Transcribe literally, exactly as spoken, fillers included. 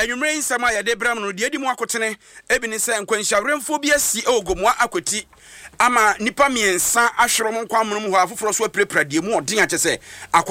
anwumre nsama ya de bram no de edi mu akotene ebi ne se nkwanhyawremfo bi asi ogomwa akwati ama nipa miensa ahwero mo nkwamono mu ho afoforo so aprepra de mu odin akyese